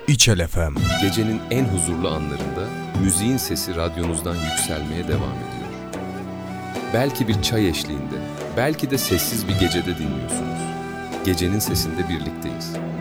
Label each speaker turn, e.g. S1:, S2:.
S1: İçel FM.
S2: Gecenin en huzurlu anlarında müziğin sesi radyonuzdan yükselmeye devam ediyor. Belki bir çay eşliğinde, belki de sessiz bir gecede dinliyorsunuz. Gecenin sesinde birlikteyiz.